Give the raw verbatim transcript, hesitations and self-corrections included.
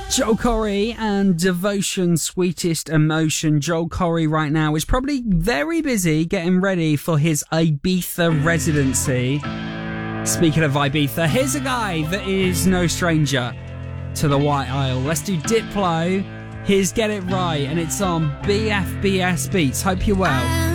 Joel Corry and Devotion, Sweetest Emotion. Joel Corry right now is probably very busy getting ready for his Ibiza residency. Speaking of Ibiza, here's a guy that is no stranger to the White Isle. Let's do Diplo. Here's Get It Right, and it's on B F B S Beats. Hope you're well.